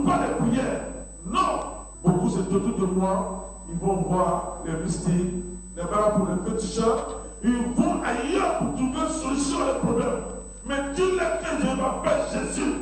pas les prières. Non. Beaucoup c'est autour de moi, ils vont voir les mystiques, les balades pour les féticheurs, ils vont ailleurs pour trouver une solution à les problèmes. Mais dis-leur que je m'appelle Jésus.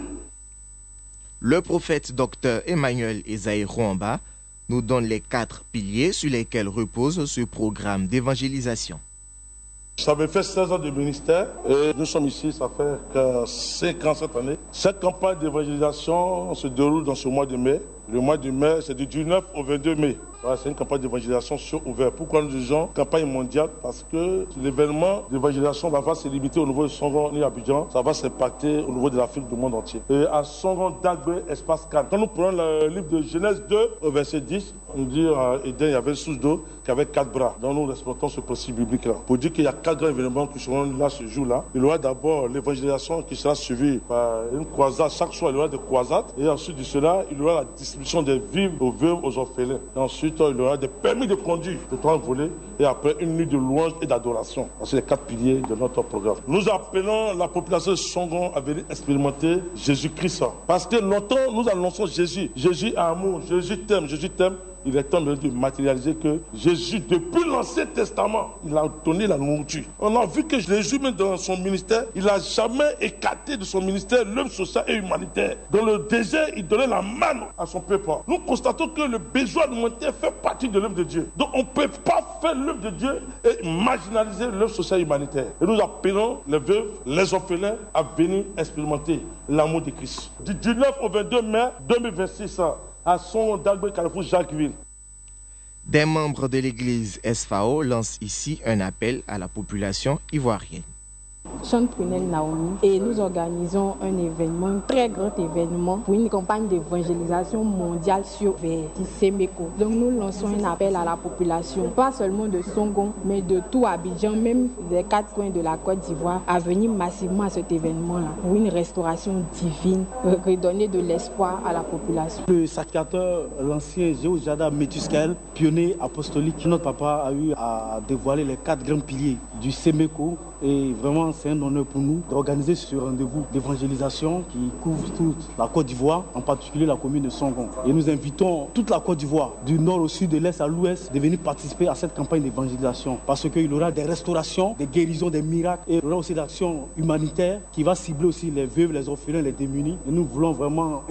Le prophète docteur Emmanuel Esaïe Rwamba nous donne les 4 piliers sur lesquels repose ce programme d'évangélisation. Ça me fait 16 ans de ministère et nous sommes ici, ça fait 5 ans cette année. Cette campagne d'évangélisation se déroule dans ce mois de mai. Le mois de mai, c'est du 19 au 22 mai. Voilà, c'est une campagne d'évangélisation sur ouvert. Pourquoi nous disons campagne mondiale? Parce que l'événement d'évangélisation va se limiter au niveau de Songon et Abidjan. Ça va s'impacter au niveau de l'Afrique, du monde entier. Et à Songon, Dagbe, Espace Cannes. Quand nous prenons le livre de Genèse 2 au verset 10, on dit à Éden, il y avait une source d'eau qui avait 4 bras. Donc nous respectons ce principe biblique-là. Pour dire qu'il y a 4 grands événements qui seront là ce jour-là. Il y aura d'abord l'évangélisation qui sera suivie par une croisade. Chaque soir, il y aura des croisades. Et ensuite de cela, il y aura la distribution des vivres aux veuves, aux orphelins. Et ensuite, il y aura des permis de conduire de 30 volets. Et après, une nuit de louange et d'adoration. C'est les 4 piliers de notre programme. Nous appelons la population de Songon à venir expérimenter Jésus-Christ. Parce que longtemps, nous annonçons Jésus. Jésus a amour, Jésus t'aime, Jésus t'aime. Il est temps de matérialiser que Jésus, depuis l'Ancien Testament, il a donné la nourriture. On a vu que Jésus, même dans son ministère, il n'a jamais écarté de son ministère l'œuvre sociale et humanitaire. Dans le désert, il donnait la manne à son peuple. Nous constatons que le besoin humanitaire fait partie de l'œuvre de Dieu. Donc on ne peut pas faire l'œuvre de Dieu et marginaliser l'œuvre sociale et humanitaire. Et nous appelons les veuves, les orphelins à venir expérimenter l'amour de Christ. Du 19 au 22 mai 2026, à son Dagbe, Carrefour, Jacquesville. Des membres de l'église SFAO lancent ici un appel à la population ivoirienne. Chante Prunelle Naomi et nous organisons un événement, un très grand événement pour une campagne d'évangélisation mondiale sur Semeko. Donc nous lançons un appel à la population, pas seulement de Songon, mais de tout Abidjan, même des 4 coins de la Côte d'Ivoire, à venir massivement à cet événement-là pour une restauration divine, redonner de l'espoir à la population. Le sacrificateur, l'ancien Jéhojada Métuscaël, pionnier apostolique, notre papa a eu à dévoiler les 4 grands piliers du Semeko. Et vraiment, c'est un honneur pour nous d'organiser ce rendez-vous d'évangélisation qui couvre toute la Côte d'Ivoire, en particulier la commune de Songon. Et nous invitons toute la Côte d'Ivoire, du nord au sud, de l'est à l'ouest, de venir participer à cette campagne d'évangélisation. Parce qu'il y aura des restaurations, des guérisons, des miracles. Et il y aura aussi l'action humanitaire qui va cibler aussi les veuves, les orphelins, les démunis. Et nous voulons vraiment